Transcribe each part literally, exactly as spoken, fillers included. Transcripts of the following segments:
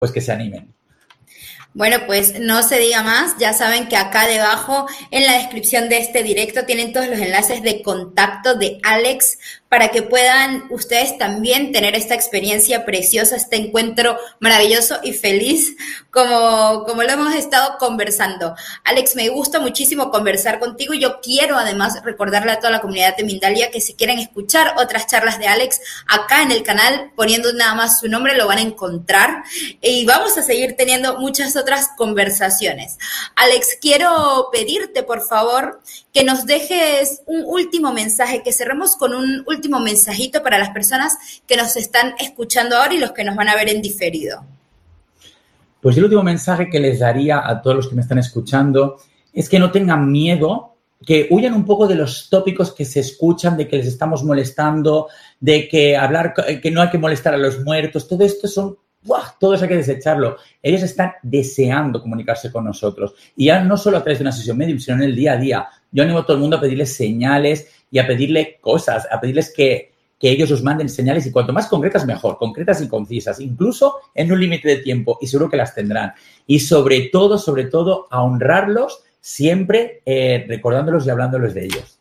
pues que se animen. Bueno, pues no se diga más, ya saben que acá debajo en la descripción de este directo tienen todos los enlaces de contacto de Alex para que puedan ustedes también tener esta experiencia preciosa, este encuentro maravilloso y feliz como, como lo hemos estado conversando. Alex, me gusta muchísimo conversar contigo y yo quiero además recordarle a toda la comunidad de Mindalia que si quieren escuchar otras charlas de Alex acá en el canal, poniendo nada más su nombre, lo van a encontrar y vamos a seguir teniendo muchas otras conversaciones. Alex, quiero pedirte por favor que nos dejes un último mensaje, que cerremos con un último mensajito para las personas que nos están escuchando ahora y los que nos van a ver en diferido. Pues el último mensaje que les daría a todos los que me están escuchando es que no tengan miedo, que huyan un poco de los tópicos que se escuchan, de que les estamos molestando, de que hablar, que no hay que molestar a los muertos, todo esto son, ¡buah!, todo eso hay que desecharlo. Ellos están deseando comunicarse con nosotros y ya no solo a través de una sesión medium, sino en el día a día. Yo animo a todo el mundo a pedirles señales y a pedirle cosas, a pedirles que, que ellos os manden señales y cuanto más concretas mejor, concretas y concisas, incluso en un límite de tiempo y seguro que las tendrán. Y sobre todo, sobre todo, a honrarlos siempre eh, recordándolos y hablándolos de ellos.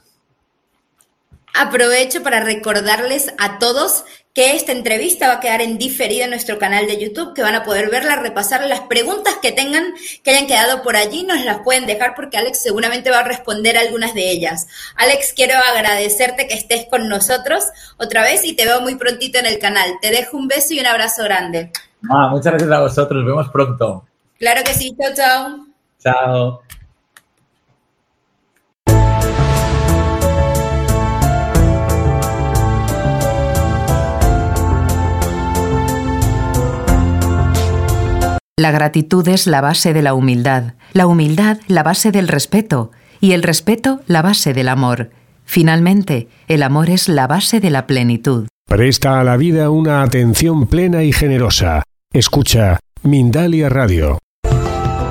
Aprovecho para recordarles a todos que esta entrevista va a quedar en diferido en nuestro canal de YouTube, que van a poder verla, repasar las preguntas que tengan, que hayan quedado por allí, nos las pueden dejar porque Alex seguramente va a responder algunas de ellas. Alex, quiero agradecerte que estés con nosotros otra vez y te veo muy prontito en el canal. Te dejo un beso y un abrazo grande. Ah, muchas gracias a vosotros, nos vemos pronto. Claro que sí, chao, chao. Chao. La gratitud es la base de la humildad, la humildad la base del respeto y el respeto la base del amor. Finalmente, el amor es la base de la plenitud. Presta a la vida una atención plena y generosa. Escucha Mindalia Radio.